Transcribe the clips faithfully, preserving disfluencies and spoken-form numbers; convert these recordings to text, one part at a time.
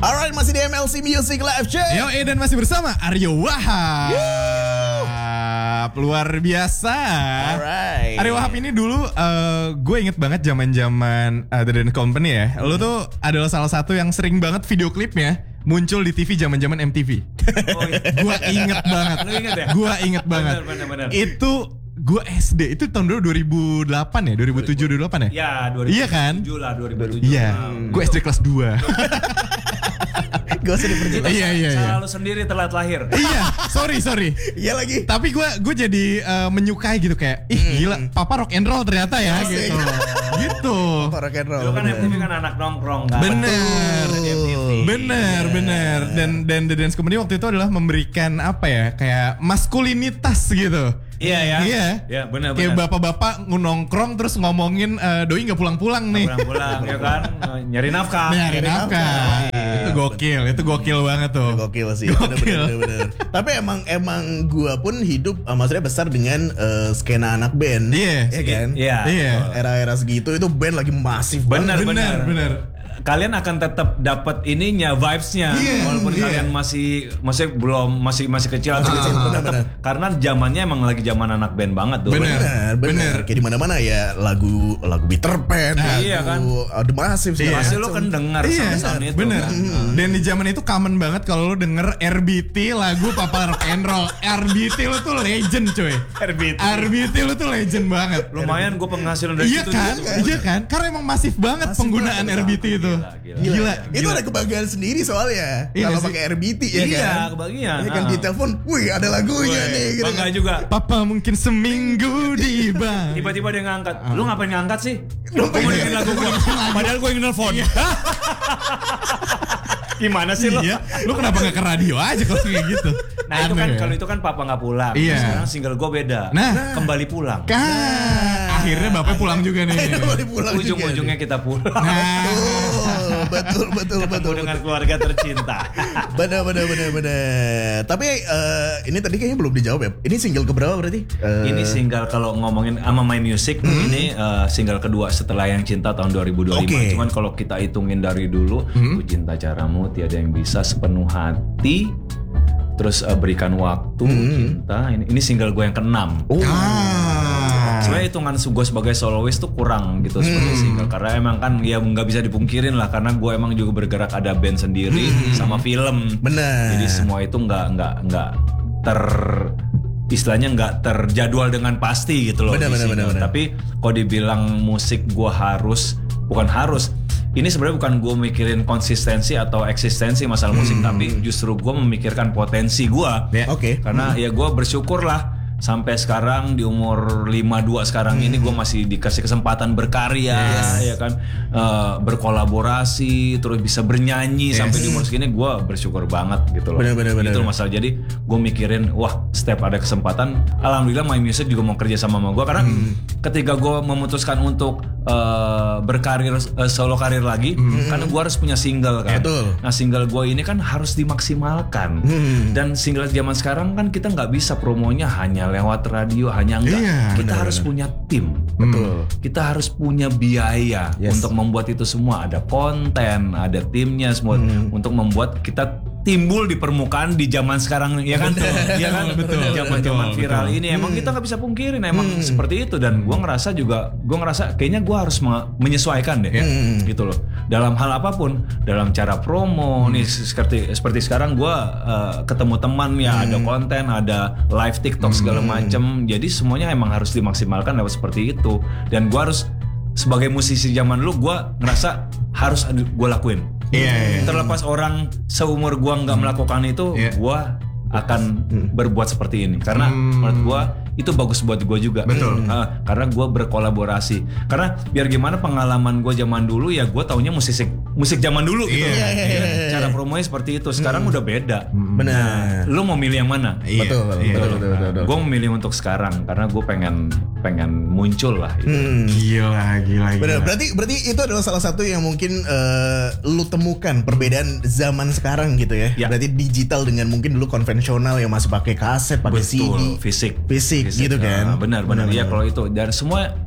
Alright, masih di M L C Music Live Check. Yo, dan masih bersama Aryo Wahab. Luar biasa. Alright. Aryo Wahab ini dulu uh, gue inget banget zaman-zaman uh, The Dance Company ya. Hmm. Lu tuh adalah salah satu yang sering banget video klipnya muncul di T V zaman-zaman M T V. Oh, iya. Gue inget banget. Lu inget ya? Gue inget banget. Bener, bener, bener. Itu gue S D itu tahun dulu dua ribu delapan ya, dua ribu tujuh, dua ribu delapan ya? Ya, dua ribu tujuh iya kan? lah, dua ribu tujuh. Iya, Hmm. gue S D kelas dua. Gak usah diperjelas. Iya, iya, iya. Salah lu sendiri telat lahir. Iya, sorry, sorry. Iya lagi. Tapi gue gue jadi uh, menyukai gitu kayak, ih hmm. gila, papa rock and roll ternyata ya, Asik. gitu. Gitu. Papa rock and roll. Lu kan M T V kan anak nongkrong kan. Bener. Betul. Bener, yeah. bener. Dan dan The Dance Company waktu itu adalah memberikan apa ya, kayak maskulinitas gitu. Iya ya. Iya. Iya, benar benar. Kayak bapak-bapak nongkrong terus ngomongin uh, doi nggak pulang-pulang nih. Pulang-pulang ya kan, nyari nafkah. Nyari nafkah. Itu gokil, itu gokil banget tuh. Gokil sih. Gokil. Bener, bener, bener. Tapi emang emang gua pun hidup uh, maksudnya besar dengan uh, skena anak band. Iya. Iya kan? Iya. Iya. Era-era segitu itu band lagi masif Benar, banget. Bener, bener. Kalian akan tetap dapat ininya, vibes-nya, yeah, walaupun yeah. kalian masih masih belum masih masih kecil atau Ah, kecil bener, tetap bener. karena zamannya emang lagi zaman anak band banget tuh. Bener. Bener, bener. Kayak di mana-mana ya lagu lagu Peter Pan, Nah, lagu iya kan? The Massive Iya. Pasti lo kan dengar Iya, sound itu. bener. Kan? Dan di zaman itu common banget kalau lo denger R B T lagu Papa Rock and Roll. R B T lo tuh legend coy. R B T. R B T lo tuh legend banget. Lumayan gue penghasilan dari Iya situ. kan? juga. Iya kan? Karena emang masif banget Masif penggunaan banget. R B T itu. Gila, gila. Gila. Itu gila. ada kebanggaan sendiri soalnya. Iya Kalau sih. pakai R B T ya Iya, kan. kebagian. Ya kan Ah. di telepon, wih ada lagunya Woi, nih gitu bangga kan. juga. Papa mungkin seminggu di bang. Tiba-tiba dia ngangkat. Ah. Lu ngapain ngangkat sih? Lu Gue mau dengerin lagu gue. Padahal gue ingin nelfon. Gimana sih lo? Iya. Lu kenapa gak ke radio aja kalau kayak gitu? Nah itu kan Aneh. kalau itu kan papa nggak pulang. Iya. Sekarang single gue beda. Nah. Kembali pulang. Kan akhirnya bapak pulang juga nih. Akhirnya boleh pulang juga Ujung-ujungnya nih. kita pulang. Nah. Oh, betul betul Ketemu betul. dengan keluarga tercinta. Benar benar benar benar. Tapi eh, ini tadi kayaknya belum dijawab ya. Ini single keberapa berarti? Eh, Ini single kalau ngomongin sama My Music Hmm. ini eh, single kedua setelah Yang Cinta tahun dua ribu dua puluh lima. Oke. Cuman kalau kita hitungin dari dulu, Hmm. Ku Cinta Caramu, Tiada Yang Bisa, Sepenuh Hati, terus eh, Berikan Waktu, Cinta. Ini ini single gue yang keenam. Oh. Ah. Sebenarnya hitungan gue sebagai soloist tuh kurang gitu sebagai single karena emang kan ya nggak bisa dipungkirin lah karena gue emang juga bergerak ada band sendiri sama film. Benar. Jadi semua itu nggak nggak nggak ter istilahnya nggak terjadwal dengan pasti gitu loh. Benar, di benar, single. benar, benar. Tapi kalau dibilang musik gue harus bukan harus. Ini sebenarnya bukan gue mikirin konsistensi atau eksistensi masalah musik, tapi justru gue memikirkan potensi gue. Ya, oke. Karena ya gue bersyukur lah sampai sekarang di umur lima puluh dua sekarang ini gue masih dikasih kesempatan berkarya, ya kan, uh, berkolaborasi, terus bisa bernyanyi sampai di umur segini gue bersyukur banget gitu loh. Bener, bener, bener. Itu masalah. Jadi gue mikirin, wah, setiap ada kesempatan, alhamdulillah My Music juga mau kerja sama sama gue karena ketika gue memutuskan untuk uh, berkarir uh, solo karir lagi, karena gue harus punya single kan. Betul. Nah single gue ini kan harus dimaksimalkan dan single zaman sekarang kan kita nggak bisa promonya hanya lewat radio, hanya enggak. Iya, kita benar, harus benar. punya tim. Betul. Kita harus punya biaya Yes. untuk membuat itu semua. Ada konten, ada timnya semua untuk membuat kita timbul di permukaan di zaman sekarang ya kan? Ya kan? Betul, Zaman-zaman betul, viral betul. ini emang kita nggak bisa pungkirin emang seperti itu dan gua ngerasa juga gua ngerasa kayaknya gua harus me- menyesuaikan deh gitu loh. Dalam hal apapun, dalam cara promo nih seperti seperti sekarang gua uh, ketemu teman ya ada konten, ada live TikTok segala macem. Jadi semuanya emang harus dimaksimalkan lewat seperti itu dan gua harus sebagai musisi zaman dulu gue ngerasa harus gue lakuin. Iya, iya. Terlepas orang seumur gue nggak melakukan itu, Iya. gue akan berbuat seperti ini karena menurut gue itu bagus buat gue juga. Betul. Uh, karena gue berkolaborasi. Karena biar gimana pengalaman gue zaman dulu ya gue taunya musik musik zaman dulu gitu. Iya, iya, iya, iya. Cara promonya seperti itu. Sekarang udah beda. Benar. Lu mau milih yang mana? Iya, Betul, iya. betul, betul, betul, betul. Gue memilih untuk sekarang karena gue pengen pengen muncul lah. Gitu. Hmm. Gila, gila, gila. Benar, berarti berarti itu adalah salah satu yang mungkin eh, lu temukan perbedaan zaman sekarang gitu ya. Ya. Berarti digital dengan mungkin dulu konvensional yang masih pakai kaset, pakai C D, fisik, fisik, gitu kan. Benar, benar. Iya kalau itu dan semua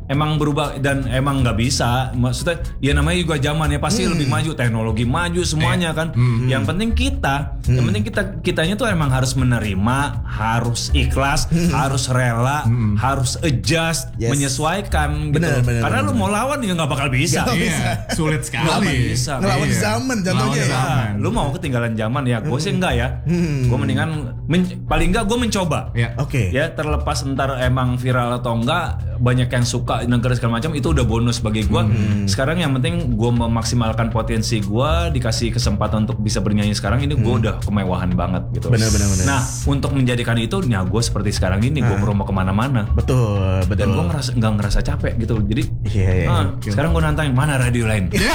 emang berubah dan emang nggak bisa. Maksudnya ya namanya juga zaman ya pasti hmm. lebih maju, teknologi maju semuanya eh. kan. Hmm. Yang penting kita, hmm. yang penting kita kitanya tuh emang harus menerima, harus ikhlas, hmm. harus rela, hmm. harus adjust, yes. menyesuaikan bener, gitu. Bener, Karena bener, lu mau lawan ya nggak bakal bisa. Gak bisa. Sulit sekali. Gak bisa. Ngelawan iya. zaman contohnya ya. Nah, lu mau ketinggalan zaman ya, gue sih enggak ya. Hmm. Gue mendingan men- paling enggak gue mencoba. Ya. Okay. Oke. Ya terlepas ntar emang viral atau enggak, banyak yang suka negara segala macam itu udah bonus bagi gue. Hmm. Sekarang yang penting gue memaksimalkan potensi gue, dikasih kesempatan untuk bisa bernyanyi sekarang ini gue hmm. udah kemewahan banget gitu. Benar-benar. Nah untuk menjadikan itu, ya gue seperti sekarang ini gue mau kemana-mana. Betul, betul. Dan gue ngerasa nggak ngerasa capek gitu. Jadi yeah, yeah, nah, yeah. sekarang gue nantang mana radio lain. Yes.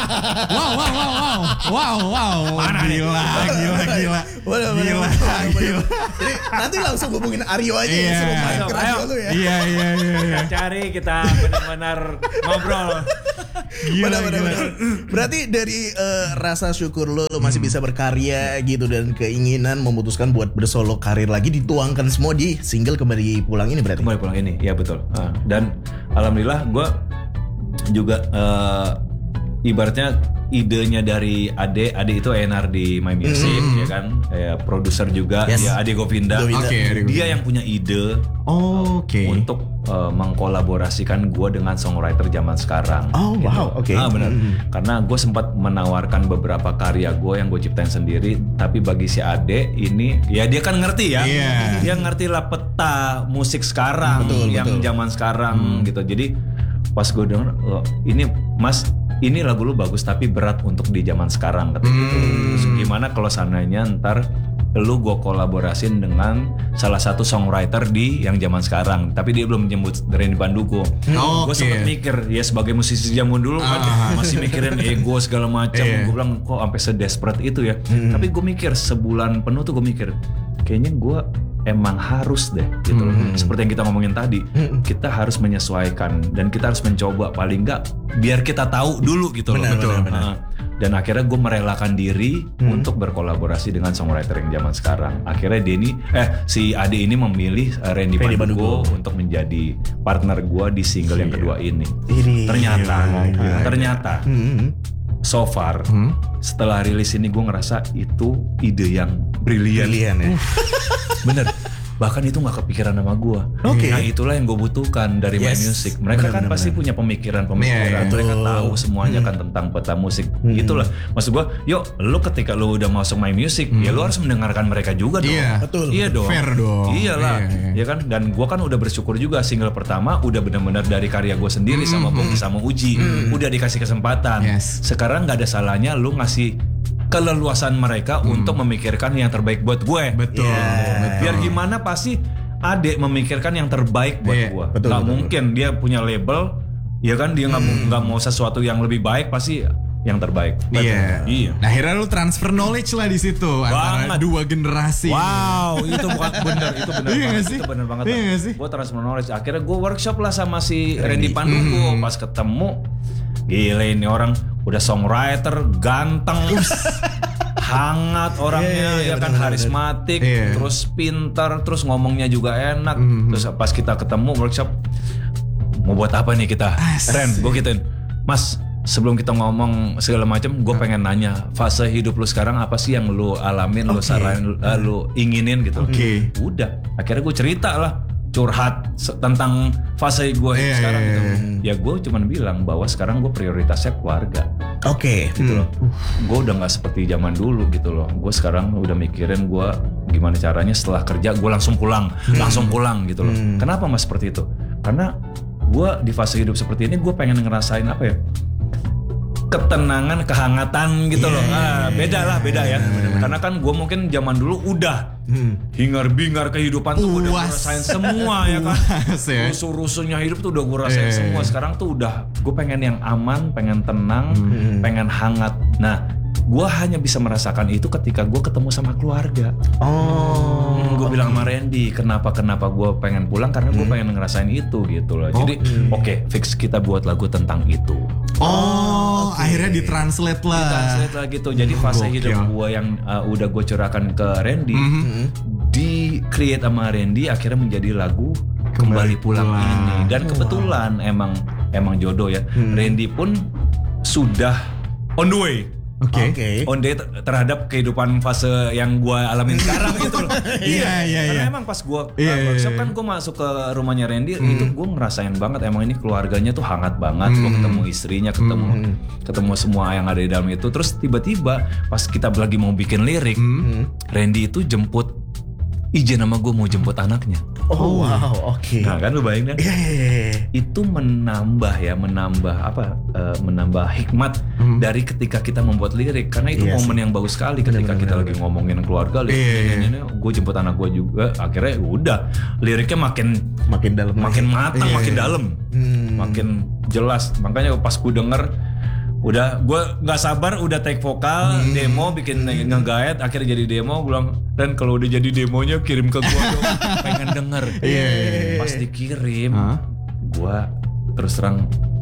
Wow, wow, wow, wow, wow, wow. Mana gila, gila, gila, Waduh, gila, gila. Jadi nanti langsung hubungin Aryo aja ya, Iya. suruh main Ayo, ke radio ayo. lu ya. Iya, iya, iya, iya. Cari kita benar-benar ngobrol. Gila, Benar, benar, gila. benar. Berarti dari uh, rasa syukur lo, lo masih bisa berkarya gitu dan keinginan memutuskan buat bersolo karir lagi dituangkan semua di single Kembali Pulang ini berarti. Kembali Pulang ini, ya betul. Uh, dan alhamdulillah gue juga uh, ibaratnya idenya dari Ade, Ade itu A and R di My Music, mm. ya kan, ya, produser juga, yes. ya Ade Govinda. Govinda. Okay, dia yang punya ide oh, oke okay. untuk uh, mengkolaborasikan gue dengan songwriter zaman sekarang. Oh gitu. wow, oke. Okay. Ah benar, mm. karena gue sempat menawarkan beberapa karya gue yang gue ciptain sendiri, tapi bagi si Ade ini, ya dia kan ngerti ya, yeah. dia ngerti lah peta musik sekarang, betul, yang betul. zaman sekarang hmm. gitu. Jadi pas gue denger, oh, ini Mas, ini lagu lu bagus tapi berat untuk di zaman sekarang kata hmm. gitu. Terus gimana kalau seandainya ntar lu gue kolaborasin dengan salah satu songwriter di yang zaman sekarang, tapi dia belum menyebut Randy Pandugo. Oh, gue okay. sempet mikir ya sebagai musisi zaman dulu kan ah. masih mikirin ego segala macam. Yeah. Gue bilang kok sampai sedesperate itu ya. Hmm. Tapi gue mikir sebulan penuh tuh gue mikir kayaknya gue emang harus deh gitu loh. Hmm. Seperti yang kita ngomongin tadi, Hmm. kita harus menyesuaikan dan kita harus mencoba paling enggak biar kita tahu dulu gitu Benar, loh. Betul. benar, benar. Nah, dan akhirnya gue merelakan diri hmm. untuk berkolaborasi dengan songwriter yang zaman sekarang. Akhirnya Denny, eh si Ade ini memilih uh, Randy, Randy Pandugo Pandugo untuk menjadi partner gue di single yang kedua ini. Ini. Ternyata, Gila, gila. ternyata Hmm. so far Hmm? setelah rilis ini gue ngerasa itu ide yang brilian. Brilian ya. Bener. Bahkan itu gak kepikiran sama gue. Oke. Nah itulah yang gue butuhkan dari Yes. My Music. Mereka Benar, kan benar, pasti benar. punya pemikiran-pemikiran. Yeah, yeah. Mereka Betul. tahu semuanya Hmm. kan tentang peta musik. Hmm. Itulah. Maksud gue, yuk lu ketika lu udah masuk My Music, ya lu harus mendengarkan mereka juga dong. Iya. Betul. Iya dong. Fair dong. Iyalah. Iya, iya. Ya kan. Dan gue kan udah bersyukur juga single pertama udah benar-benar dari karya gue sendiri Hmm, sama hmm. Bogi sama Uji. Udah dikasih kesempatan. Yes. Sekarang nggak ada salahnya lu ngasih keleluasan mereka untuk memikirkan yang terbaik buat gue. Betul. Yeah. betul. Biar gimana pasti Ade memikirkan yang terbaik buat Iya, gua. betul, Gak betul, mungkin dia punya label, ya kan dia nggak Hmm. nggak mau sesuatu yang lebih baik pasti yang terbaik. Iya. Iya. Nah, akhirnya lu transfer knowledge lah di situ antara Banget. dua generasi. Wow, itu bukan bener, itu bener Iya banget, nggak sih? itu bener banget. Iya nggak sih? Gue transfer knowledge. Akhirnya gue workshop lah sama si Randy Randy. Pandugo. Hmm. Pas ketemu, gila ini orang udah songwriter, ganteng, hangat orangnya, Iya, iya, ya kan bener-bener. harismatik, Iya. terus pintar, terus ngomongnya juga enak. Hmm. Terus pas kita ketemu workshop, mau buat apa nih kita? Asik. Ren, gue gituin, Mas. Sebelum kita ngomong segala macam, gue pengen nanya fase hidup lu sekarang apa sih yang lu alamin, lu Oke. saranin, uh, lu inginin gitu. Oke. Udah, akhirnya gue cerita lah, curhat se- tentang fase gue Iya, sekarang iya, gitu. iya. Ya gue cuman bilang bahwa sekarang gue prioritasnya keluarga. Oke. Gitu loh. Gue udah nggak seperti zaman dulu gitu loh. Gue sekarang udah mikirin gue gimana caranya setelah kerja gue langsung pulang, langsung pulang gitu loh. Hmm. Kenapa mas seperti itu? Karena gue di fase hidup seperti ini gue pengen ngerasain apa ya? Ketenangan, kehangatan gitu loh. Ah, beda lah, beda ya. Karena kan gue mungkin zaman dulu udah hingar-bingar kehidupan tuh udah gue Puas. rasain semua ya kan. Puas ya. Rusuh-rusuhnya hidup tuh udah gue rasain Iya, iya, semua. iya. Sekarang tuh udah gue pengen yang aman, pengen tenang, pengen hangat. Nah, gue hanya bisa merasakan itu ketika gue ketemu sama keluarga. Oh. Hmm, gue bilang sama Randy, kenapa kenapa gue pengen pulang karena gue pengen ngerasain itu gitu loh. Jadi oke, fix kita buat lagu tentang itu. Oh, akhirnya ditranslate lah. Translate lah gitu. Jadi fase Gokil. hidup gue yang uh, udah gue curahkan ke Randy, Mhm. di create sama Randy akhirnya menjadi lagu Kembali Pulang ini. Dan kebetulan wow. emang emang jodoh ya. Hmm. Randy pun sudah on the way. Oke. Okay. Okay. On day ter- terhadap kehidupan fase yang gue alamin sekarang gitu loh. Iya iya iya. Karena emang pas gue yeah, workshop yeah, kan gue masuk ke rumahnya Randy, mm. itu gue ngerasain banget emang ini keluarganya tuh hangat banget. Mm. Gue ketemu istrinya, ketemu mm. ketemu semua yang ada di dalam itu. Terus tiba-tiba pas kita lagi mau bikin lirik, mm. Randy itu jemput izin sama gue mau jemput anaknya. Oh wow, oke. Okay. Nah kan lu bayangin kan? Yeah, yeah, yeah. Itu menambah ya, menambah apa? Uh, menambah hikmat hmm. dari ketika kita membuat lirik. Karena itu yes. momen yang bagus sekali ketika bener, kita bener, lagi bener. ngomongin keluarga. Yeah, yeah. Gue jemput anak gue juga. Akhirnya udah liriknya makin makin dalam, makin matang, yeah, makin yeah. dalam, hmm. makin jelas. Makanya pas gue denger, udah gue nggak sabar udah take vokal hmm. demo bikin hmm. nge-guide akhirnya jadi demo. Gue bilang, dan kalau udah jadi demonya kirim ke gue dong, pengen denger. Yeah, yeah, yeah. Pas dikirim huh? gue terus terang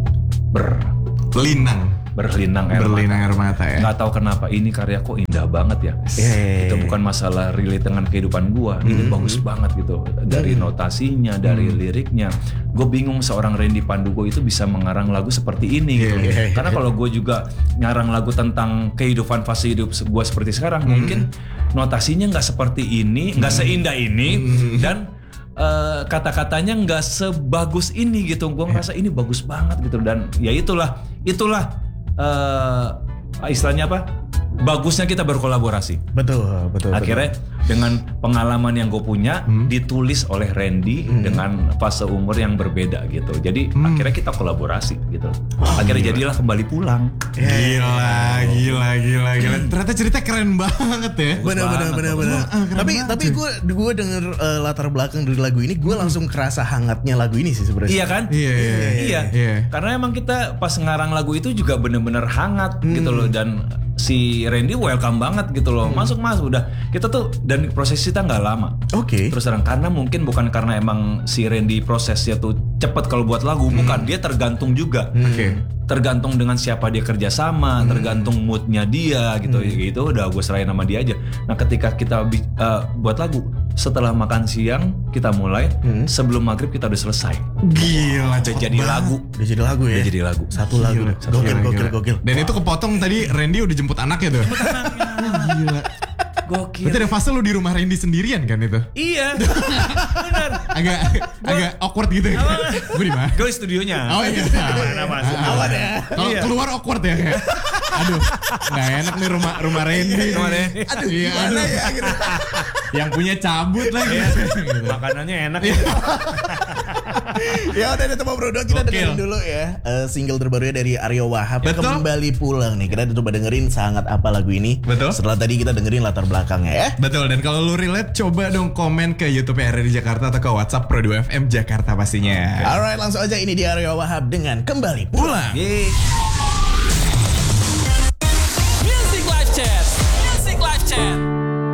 berlinang berlinang air berlinang mata. air mata ya. Nggak tahu kenapa ini karya kok indah banget ya. Yeah. Itu bukan masalah relate dengan kehidupan gue. Hmm. Ini bagus banget gitu. Dari notasinya, dari hmm. liriknya. Gue bingung seorang Randy Pandugo itu bisa mengarang lagu seperti ini gitu. Yeah. Karena kalau gue juga ngarang lagu tentang kehidupan fase hidup gue seperti sekarang, hmm. mungkin notasinya nggak seperti ini, nggak hmm. seindah ini, hmm. dan Uh, kata-katanya nggak sebagus ini gitu. Gue ngerasa ini bagus banget gitu. Dan ya itulah itulah uh, istilahnya apa, bagusnya kita berkolaborasi. Betul betul. Akhirnya betul. Dengan pengalaman yang gue punya hmm. ditulis oleh Randy hmm. dengan fase umur yang berbeda gitu. Jadi hmm. akhirnya kita kolaborasi gitu. Oh, akhirnya gila. Jadilah Kembali Pulang. Gila, gila, gila, gila. Ternyata cerita keren banget ya. Benar, benar, benar, benar. Tapi tapi gue gue denger uh, latar belakang dari lagu ini, gue hmm. langsung kerasa hangatnya lagu ini sih sebenarnya. Iya kan? Iya, iya, iya. iya. iya. Karena emang kita pas ngarang lagu itu juga bener-bener hangat hmm. gitu loh. Dan si Randy welcome banget gitu loh. Hmm. Masuk masuk udah. Kita tuh dan proses kita nggak lama. Oke. Okay. Terus terang karena mungkin bukan karena emang si Randy prosesnya tuh cepet kalau buat lagu, hmm. bukan, dia tergantung juga. Hmm. Oke. Okay. Tergantung dengan siapa dia kerja sama, hmm. tergantung moodnya dia gitu. Hmm. Gitu udah gue serahin sama dia aja. Nah ketika kita uh, buat lagu, setelah makan siang kita mulai, hmm. sebelum maghrib kita udah selesai. Gila, udah jadi banget. lagu. Udah jadi lagu ya. Udah jadi lagu. Satu lagu. Gila. Satu gokil, gila, gokil, gokil. Dan wow. itu kepotong tadi Randy udah jemput anaknya tuh. Jemput anaknya. Gila. Gokil. Berarti ada fase lu di rumah Randy sendirian kan itu? Iya. Benar. Agak agak awkward gitu ya. Gue di mana? Gue di studionya. Oh iya. Mana Mas? Awan ya. Kalau iya. keluar awkward ya kayak. Aduh, nggak enak nih rumah rumah Randy. Rumah Randy. Aduh, iya, aduh. Ya, gitu. Yang punya cabut lagi. Gitu. Makanannya enak ya. Ya udah Teman Bro, kita Gokil. dengerin dulu ya uh, single terbarunya dari Aryo Wahab. Betul. Kembali Pulang nih. Kita coba dengerin sangat apa lagu ini. Betul. Setelah tadi kita dengerin latar belakangnya ya. Betul, dan kalau lu relate coba dong komen ke YouTube R R D Jakarta atau ke WhatsApp Pro dua F M Jakarta pastinya. Alright, langsung aja ini di Aryo Wahab dengan Kembali Pulang. Yeay.